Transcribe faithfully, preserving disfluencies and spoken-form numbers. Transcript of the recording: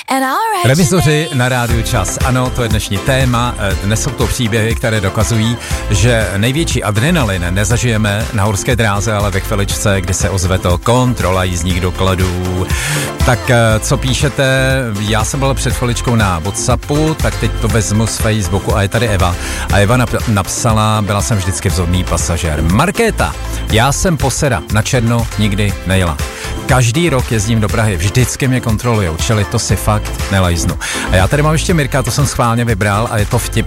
Revizoři na rádiu Čas. Ano, to je dnešní téma. Dnes jsou to příběhy, které dokazují, že největší adrenalin nezažijeme na horské dráze, ale ve chviličce, kdy se ozve to kontrola jízdních dokladů. Tak co píšete? Já jsem byl před chviličkou na WhatsAppu, tak teď to vezmu z Facebooku a je tady Eva. A Eva nap- napsala, byla jsem vždycky vzorný pasažér. Markéta, já jsem posera, na černo nikdy nejela. Každý rok jezdím do Prahy, vždycky mě kontrolujou, čili to si fakt nelajznu. A já tady mám ještě Mirka, to jsem schválně vybral a je to vtip.